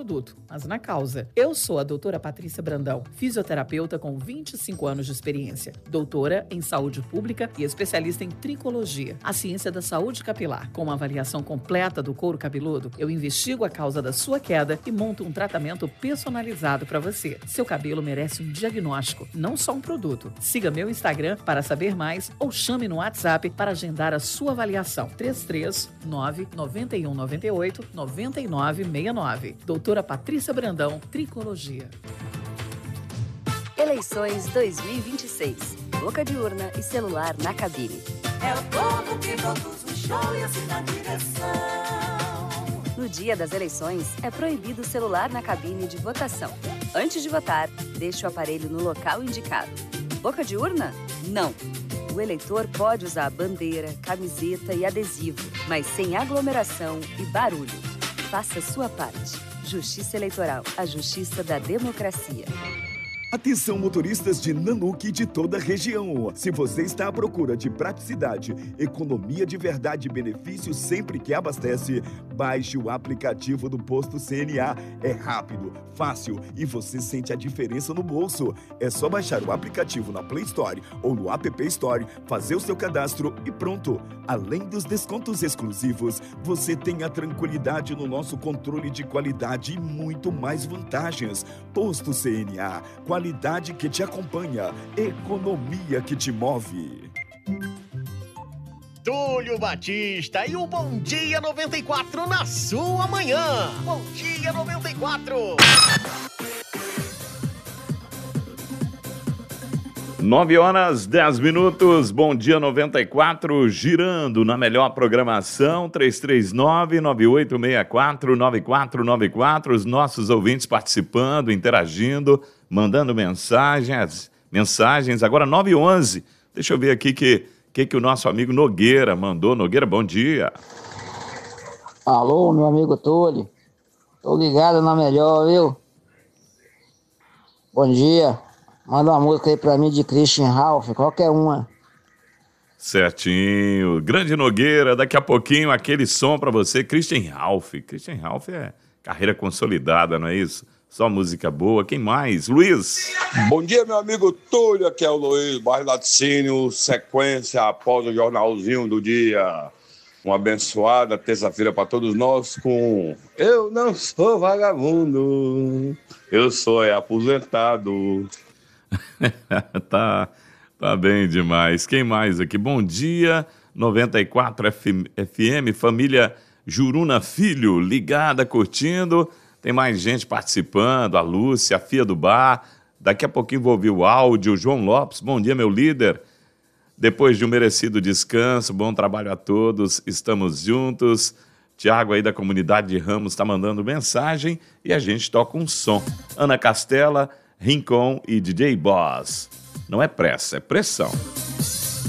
produto, mas na causa. Eu sou a doutora Patrícia Brandão, fisioterapeuta com 25 anos de experiência, doutora em saúde pública e especialista em tricologia, a ciência da saúde capilar. Com uma avaliação completa do couro cabeludo, eu investigo a causa da sua queda e monto um tratamento personalizado para você. Seu cabelo merece um diagnóstico, não só um produto. Siga meu Instagram para saber mais ou chame no WhatsApp para agendar a sua avaliação. 339-9198-9969. Doutora Patrícia Brandão, Tricologia. Eleições 2026. Boca de urna e celular na cabine. É o povo que produz o show e assim dá direção. No dia das eleições, é proibido o celular na cabine de votação. Antes de votar, deixe o aparelho no local indicado. Boca de urna? Não. O eleitor pode usar bandeira, camiseta e adesivo, mas sem aglomeração e barulho. Faça a sua parte. Justiça Eleitoral, a justiça da democracia. Atenção, motoristas de Nanuque e de toda a região. Se você está à procura de praticidade, economia de verdade e benefícios sempre que abastece, baixe o aplicativo do Posto CNA. É rápido, fácil e você sente a diferença no bolso. É só baixar o aplicativo na Play Store ou no App Store, fazer o seu cadastro e pronto. Além dos descontos exclusivos, você tem a tranquilidade no nosso controle de qualidade e muito mais vantagens. Posto CNA, qualidade que te acompanha, economia que te move. Túlio Batista e o Bom Dia 94 na sua manhã. Bom Dia 94. 9h10. Bom Dia 94, girando na melhor programação, 339-9864-9494. Os nossos ouvintes participando, interagindo, mandando mensagens. Agora 9h11. Deixa eu ver aqui que o nosso amigo Nogueira mandou. Nogueira, bom dia. Alô, meu amigo Túlio. Tô ligado na melhor, viu? Bom dia. Manda uma música aí pra mim de Christian Ralph, qualquer uma. Certinho. Grande Nogueira, daqui a pouquinho aquele som pra você. Christian Ralph. Christian Ralph é carreira consolidada, não é isso? Só música boa. Quem mais? Luiz. Bom dia, meu amigo Túlio. Aqui é o Luiz, bairro Laticínio. Sequência após o jornalzinho do dia. Uma abençoada terça-feira para todos nós com Eu não sou vagabundo, eu sou aposentado. Tá bem demais. Quem mais aqui? Bom dia, 94 FM, família Juruna Filho, ligada, curtindo. Tem mais gente participando, a Lúcia, a Fia do Bar. Daqui a pouquinho vou ouvir o áudio. João Lopes, bom dia, meu líder. Depois de um merecido descanso, bom trabalho a todos, estamos juntos. Tiago aí da comunidade de Ramos está mandando mensagem e a gente toca um som. Ana Castela, Rincon e DJ Boss. Não é pressa, é pressão.